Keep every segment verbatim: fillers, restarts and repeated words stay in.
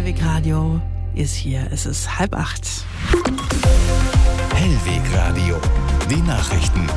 Hellweg Radio ist hier. Es ist halb acht. Hellweg Radio, die Nachrichten.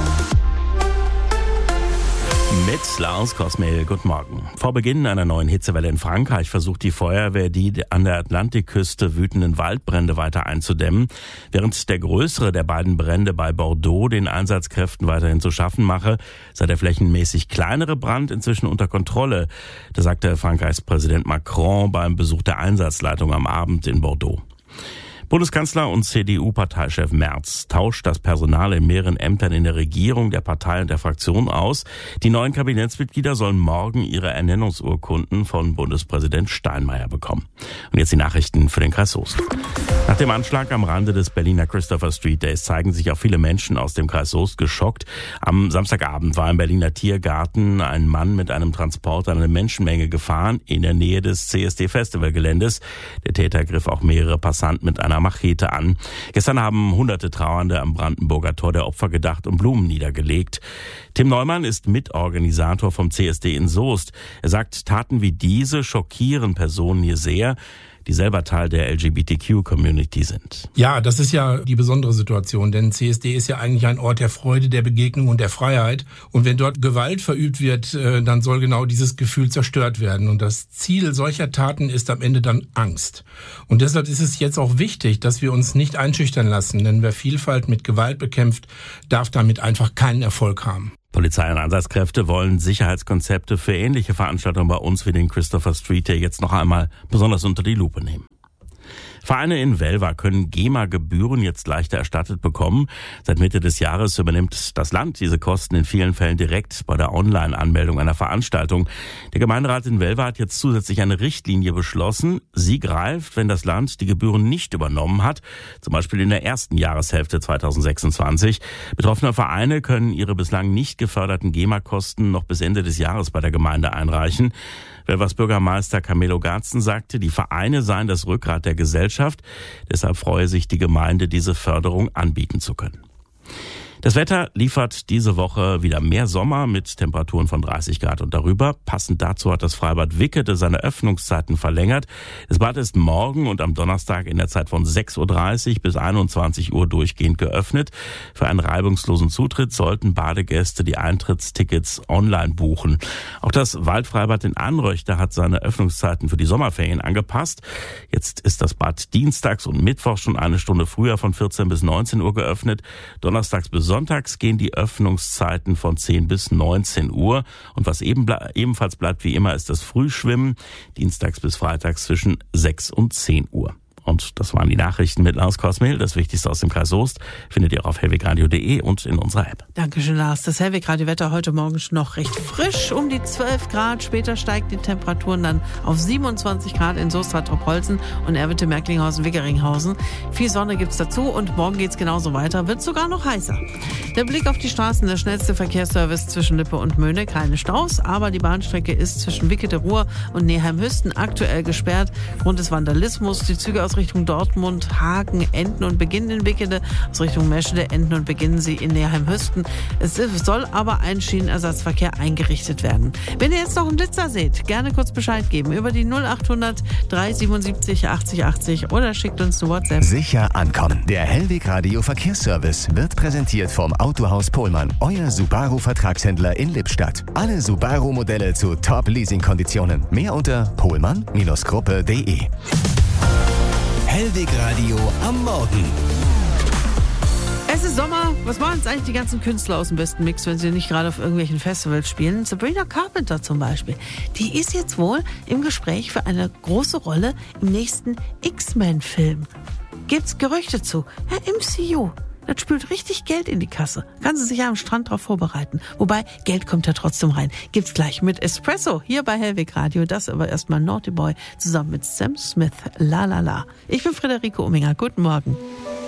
Mit Lars Kosmel, guten Morgen. Vor Beginn einer neuen Hitzewelle in Frankreich versucht die Feuerwehr, die an der Atlantikküste wütenden Waldbrände weiter einzudämmen, während der größere der beiden Brände bei Bordeaux den Einsatzkräften weiterhin zu schaffen mache, sei der flächenmäßig kleinere Brand inzwischen unter Kontrolle. Das sagte Frankreichs Präsident Macron beim Besuch der Einsatzleitung am Abend in Bordeaux. Bundeskanzler und C D U-Parteichef Merz tauscht das Personal in mehreren Ämtern in der Regierung, der Partei und der Fraktion aus. Die neuen Kabinettsmitglieder sollen morgen ihre Ernennungsurkunden von Bundespräsident Steinmeier bekommen. Und jetzt die Nachrichten für den Kreis Soest. Nach dem Anschlag am Rande des Berliner Christopher Street Days zeigen sich auch viele Menschen aus dem Kreis Soest geschockt. Am Samstagabend war im Berliner Tiergarten ein Mann mit einem Transporter an eine Menschenmenge gefahren in der Nähe des C S D-Festivalgeländes. Der Täter griff auch mehrere Passanten mit einer Machete an. Gestern haben hunderte Trauernde am Brandenburger Tor der Opfer gedacht und Blumen niedergelegt. Tim Neumann ist Mitorganisator vom C S D in Soest. Er sagt, Taten wie diese schockieren Personen hier sehr, die selber Teil der L G B T Q-Community sind. Ja, das ist ja die besondere Situation, denn C S D ist ja eigentlich ein Ort der Freude, der Begegnung und der Freiheit. Und wenn dort Gewalt verübt wird, dann soll genau dieses Gefühl zerstört werden. Und das Ziel solcher Taten ist am Ende dann Angst. Und deshalb ist es jetzt auch wichtig, dass wir uns nicht einschüchtern lassen, denn wer Vielfalt mit Gewalt bekämpft, darf damit einfach keinen Erfolg haben. Polizei und Einsatzkräfte wollen Sicherheitskonzepte für ähnliche Veranstaltungen bei uns wie den Christopher Street Day jetzt noch einmal besonders unter die Lupe nehmen. Vereine in Velva können GEMA-Gebühren jetzt leichter erstattet bekommen. Seit Mitte des Jahres übernimmt das Land diese Kosten in vielen Fällen direkt bei der Online-Anmeldung einer Veranstaltung. Der Gemeinderat in Velva hat jetzt zusätzlich eine Richtlinie beschlossen. Sie greift, wenn das Land die Gebühren nicht übernommen hat, zum Beispiel in der ersten Jahreshälfte zweitausendsechsundzwanzig. Betroffene Vereine können ihre bislang nicht geförderten GEMA-Kosten noch bis Ende des Jahres bei der Gemeinde einreichen. Velvas Bürgermeister Camillo Garzen sagte, die Vereine seien das Rückgrat der Gesellschaft. Deshalb freue sich die Gemeinde, diese Förderung anbieten zu können. Das Wetter liefert diese Woche wieder mehr Sommer mit Temperaturen von dreißig Grad und darüber. Passend dazu hat das Freibad Wickede seine Öffnungszeiten verlängert. Das Bad ist morgen und am Donnerstag in der Zeit von sechs Uhr dreißig bis einundzwanzig Uhr durchgehend geöffnet. Für einen reibungslosen Zutritt sollten Badegäste die Eintrittstickets online buchen. Auch das Waldfreibad in Anröchte hat seine Öffnungszeiten für die Sommerferien angepasst. Jetzt ist das Bad dienstags und mittwochs schon eine Stunde früher von vierzehn bis neunzehn Uhr geöffnet. Donnerstags bis Sonntags gehen die Öffnungszeiten von zehn bis neunzehn Uhr. Und was eben ble- ebenfalls bleibt wie immer, ist das Frühschwimmen, dienstags bis freitags zwischen sechs und zehn Uhr. Und das waren die Nachrichten mit Lars Kosmel. Das Wichtigste aus dem Kreis Soest findet ihr auf hellwegradio punkt de und in unserer App. Dankeschön, Lars. Das Hellweg-Radio-Wetter heute Morgen schon noch recht frisch, um die zwölf Grad. Später steigt die Temperaturen dann auf siebenundzwanzig Grad in Soest, Tropholzen und Erwitte, Merklinghausen, Wickeringhausen. Viel Sonne gibt's dazu und morgen geht's genauso weiter. Wird sogar noch heißer. Der Blick auf die Straßen, der schnellste Verkehrsservice zwischen Lippe und Möhne. Keine Staus, aber die Bahnstrecke ist zwischen Wickede-Ruhr und Neheim-Hüsten aktuell gesperrt. Grund des Vandalismus. Die Züge aus Richtung Dortmund, Hagen, enden und beginnen in Wickede. Aus Richtung Meschede enden und beginnen sie in Neheim-Hüsten. Es soll aber ein Schienenersatzverkehr eingerichtet werden. Wenn ihr jetzt noch einen Blitzer seht, gerne kurz Bescheid geben über die null achthundert dreihundertsiebenundsiebzig achtzig achtzig oder schickt uns eine WhatsApp. Sicher ankommen. Der Hellweg Radio Verkehrsservice wird präsentiert vom Autohaus Pohlmann, euer Subaru-Vertragshändler in Lippstadt. Alle Subaru-Modelle zu Top-Leasing-Konditionen. Mehr unter pohlmann Gruppe punkt de. Hellweg Radio am Morgen. Es ist Sommer. Was machen jetzt eigentlich die ganzen Künstler aus dem besten Mix, wenn sie nicht gerade auf irgendwelchen Festivals spielen? Sabrina Carpenter zum Beispiel. Die ist jetzt wohl im Gespräch für eine große Rolle im nächsten X-Men-Film. Gibt's Gerüchte zu? Herr M C U. Das spült richtig Geld in die Kasse. Kann sie sich ja am Strand drauf vorbereiten. Wobei, Geld kommt ja trotzdem rein. Gibt's gleich mit Espresso hier bei Hellweg Radio. Das aber erstmal Naughty Boy zusammen mit Sam Smith. La la la. Ich bin Friederike Ominger. Guten Morgen.